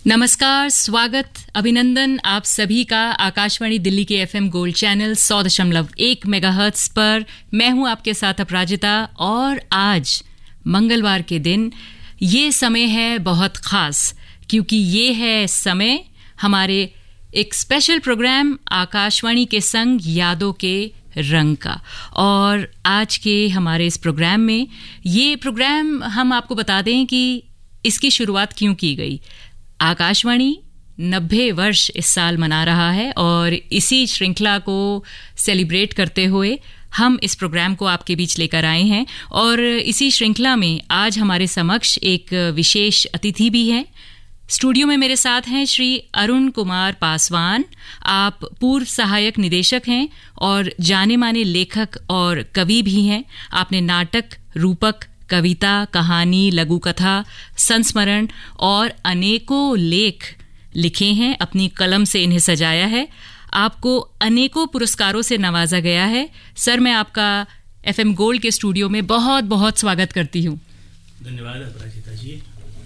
नमस्कार, स्वागत, अभिनंदन आप सभी का आकाशवाणी दिल्ली के FM गोल्ड चैनल 100.1 मेगाहर्ट्ज पर। मैं हूं आपके साथ अपराजिता और आज मंगलवार के दिन ये समय है बहुत खास, क्योंकि ये है समय हमारे एक स्पेशल प्रोग्राम आकाशवाणी के संग यादों के रंग का। और आज के हमारे इस प्रोग्राम में ये प्रोग्राम हम आपको बता दें कि इसकी शुरुआत क्यों की गई। आकाशवाणी 90 वर्ष इस साल मना रहा है और इसी श्रृंखला को सेलिब्रेट करते हुए हम इस प्रोग्राम को आपके बीच लेकर आए हैं। और इसी श्रृंखला में आज हमारे समक्ष एक विशेष अतिथि भी है। स्टूडियो में मेरे साथ हैं श्री अरुण कुमार पासवान। आप पूर्व सहायक निदेशक हैं और जाने माने लेखक और कवि भी हैं। आपने नाटक, रूपक, कविता, कहानी, लघु कथा, संस्मरण और अनेकों लेख लिखे हैं। अपनी कलम से इन्हें सजाया है। आपको अनेकों पुरस्कारों से नवाजा गया है। सर, मैं आपका FM गोल्ड के स्टूडियो में बहुत बहुत स्वागत करती हूँ। धन्यवाद अपराजिता जी।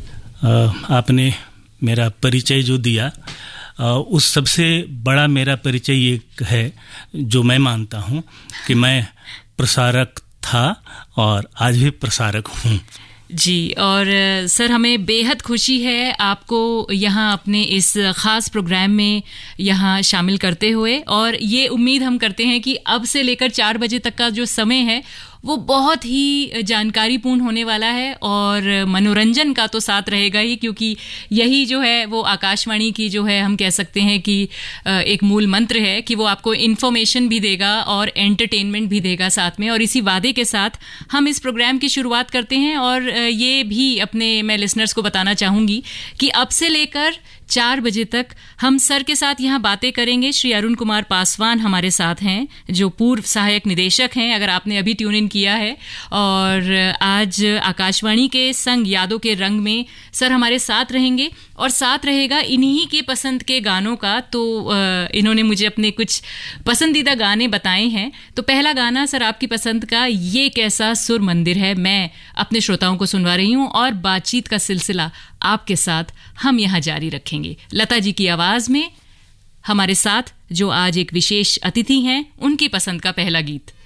आपने मेरा परिचय जो दिया, उस सबसे बड़ा मेरा परिचय ये है जो मैं मानता हूँ कि मैं प्रसारक था और आज भी प्रसारक हूँ जी। और सर, हमें बेहद खुशी है आपको यहाँ अपने इस ख़ास प्रोग्राम में यहाँ शामिल करते हुए। और ये उम्मीद हम करते हैं कि अब से लेकर 4 बजे तक का जो समय है वो बहुत ही जानकारीपूर्ण होने वाला है और मनोरंजन का तो साथ रहेगा ही, क्योंकि यही जो है वो आकाशवाणी की जो है हम कह सकते हैं कि एक मूल मंत्र है कि वो आपको इन्फॉर्मेशन भी देगा और एंटरटेनमेंट भी देगा साथ में। और इसी वादे के साथ हम इस प्रोग्राम की शुरुआत करते हैं। और ये भी अपने मैं लिसनर्स को बताना चाहूँगी कि अब से लेकर 4 बजे तक हम सर के साथ यहाँ बातें करेंगे। श्री अरुण कुमार पासवान हमारे साथ हैं जो पूर्व सहायक निदेशक हैं, अगर आपने अभी ट्यून इन किया है। और आज आकाशवाणी के संग यादों के रंग में सर हमारे साथ रहेंगे और साथ रहेगा इन्हीं के पसंद के गानों का। तो इन्होंने मुझे अपने कुछ पसंदीदा गाने बताए हैं। तो पहला गाना सर आपकी पसंद का, ये कैसा सुर मंदिर है, मैं अपने श्रोताओं को सुनवा रही हूँ और बातचीत का सिलसिला आपके साथ हम यहाँ जारी रखेंगे। लता जी की आवाज में हमारे साथ जो आज एक विशेष अतिथि हैं, उनकी पसंद का पहला गीत।